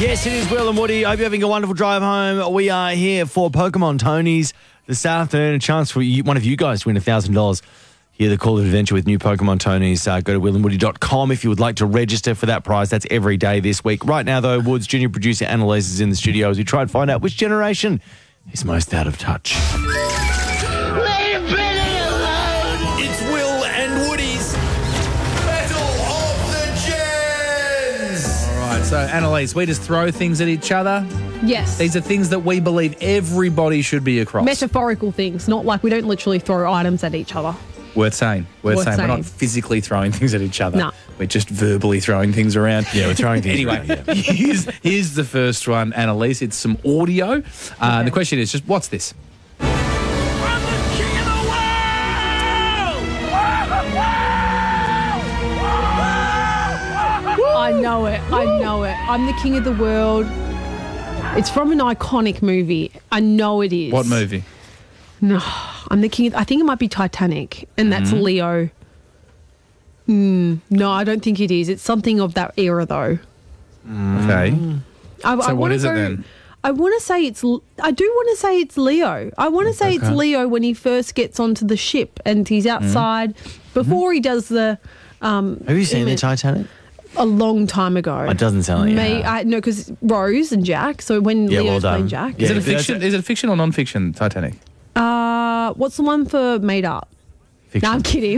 Yes, it is Will and Woody. I hope you're having a wonderful drive home. We are here for Pokemon Tony's this afternoon. A chance for one of you guys to win $1,000. Hear the call of adventure with new Pokemon Tony's. Go to willandwoody.com if you would like to register for that prize. That's every day this week. Right now, though, Woods junior producer Annalise is in the studio as we try and find out which generation is most out of touch. It's Will and Woody's Battle of the Gens. All right, so Annalise, we just throw things at each other. Yes. These are things that we believe everybody should be across. Metaphorical things, not like we don't literally throw items at each other. Worth saying. We're saying. not physically throwing things at each other. No. We're just verbally throwing things around. Yeah, we're throwing things Anyway, around, yeah. here's the first one, Annalise. It's some audio. And the question is just, what's this? I'm the king of the world! I know it. I'm the king of the world. It's from an iconic movie. I know it is. What movie? No, I'm the king. I think it might be Titanic, and that's Leo. No, I don't think it is. It's something of that era, though. Okay. I what wanna is it go- then? I want to say it's. I do want to say it's Leo. I want to say it's Leo when he first gets onto the ship and he's outside before he does the. Have you seen the Titanic? A long time ago. It doesn't sound like you have. No, because Rose and Jack. So when Yeah, well Leo's done. playing Jack. Yeah. Is it a fiction or non-fiction, Titanic? What's the one for made up? Fiction. No, I'm kidding.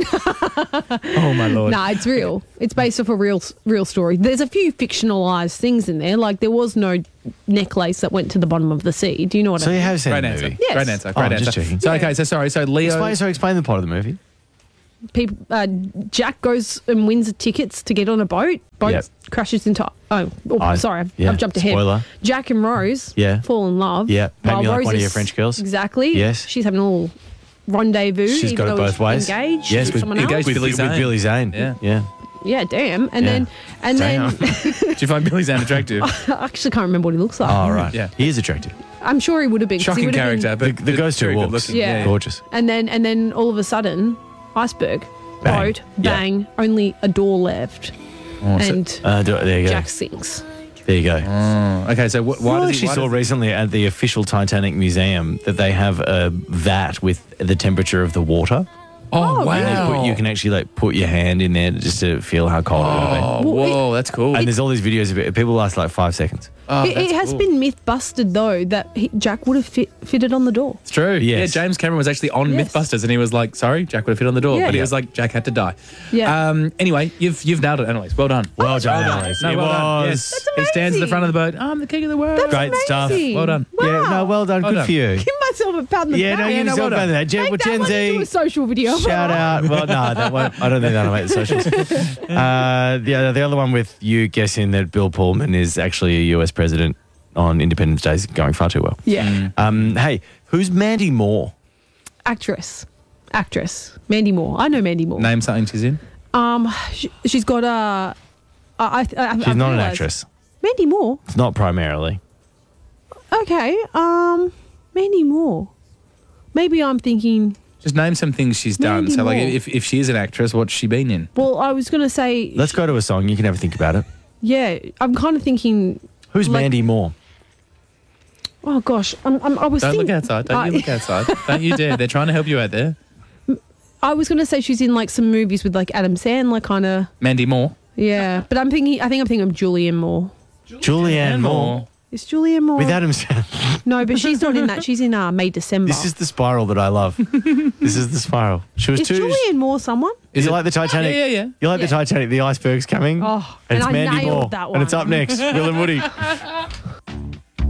Oh, my Lord. No, it's real. It's based off a real story. There's a few fictionalized things in there. Like there was no necklace that went to the bottom of the sea. Do you know what So I you mean? have seen Great the answer. movie? Yes. Great answer. Oh, Great I'm answer. just checking. So, okay, so Leo... Explain the plot of the movie. People, Jack goes and wins the tickets to get on a boat. Boat Yep. crashes into. Sorry, I've jumped ahead. Spoiler. Jack and Rose Yeah. fall in love. Yeah. Paint while me like Rose one of is- your French girls. Exactly. Yes. She's having a little rendezvous. She's even got it though both she's ways. Engaged. Yes, with with someone else. engaged With Billy Zane. Billy Zane. Yeah. Yeah, damn. And Yeah. then Did you find Billy Zane attractive? I actually can't remember what he looks like. Oh, right. Yeah. He is attractive. I'm sure he would have been. 'cause he Shocking would have been- character, but The ghost who very good walks. looking. Yeah. Gorgeous. And then all of a sudden, iceberg, Bang. boat, Yeah. bang, only a door left, and There you go. Jack sinks. There you go. Oh, okay, so why I does actually he... saw recently at the official Titanic Museum that they have a vat with the temperature of the water. Oh, wow. You can actually put your hand in there just to feel how cold it would have been. Oh, whoa, that's cool. And there's all these videos of it. People last 5 seconds. Oh, It that's has cool. been myth busted though that Jack would have fitted on the door. It's true. Yes. Yeah, James Cameron was actually on Yes. Mythbusters and he was like, sorry, Jack would have fit on the door. Yeah. But he Yeah. was like, Jack had to die. Yeah. Anyway, you've nailed it, Annalise. Well done. Well done, Annalise. No, It well done. was. Yes. He stands at the front of the boat. I'm the king of the world. That's Great stuff. amazing. Well done. Wow. Yeah, no, well done. Well Good done. for you. Give myself a pat on the Yeah, back. no, give yourself well a pat on done. that. Make that Gen one into a Z. social video. Shout out. Well, no, that won't. I don't think that'll make the socials. The other one with you guessing that Bill Pullman is actually a US president on Independence Day is going far too well. Yeah. Hey, who's Mandy Moore? Actress. Mandy Moore. I know Mandy Moore. Name something she's in. She's got a. She's not an actress. Mandy Moore. It's not primarily. Okay. Mandy Moore. Maybe I'm thinking. Just name some things she's done. Mandy So, like, Moore. if she is an actress, what's she been in? Well, I was gonna say. Let's go to a song. You can have a think about it. Yeah, I'm kind of thinking. Who's Like- Mandy Moore? Oh gosh, I was. Don't thinking, look outside. Don't you look outside. Don't you dare. They're trying to help you out there. I was gonna say she's in like some movies with like Adam Sandler, kind of. Mandy Moore. Yeah, but I'm thinking of Julianne Moore. Julianne Moore. Is Julianne Moore? With Adam Sandler. No, but she's not in that. She's in May December. This is the spiral that I love. This is the spiral. She was Is too. Julianne Moore someone? Is you like the Titanic? Yeah. You like the Titanic? The iceberg's coming. Oh, and it's and I Mandy nailed Moore. that And it's one. up next. Will and Woody.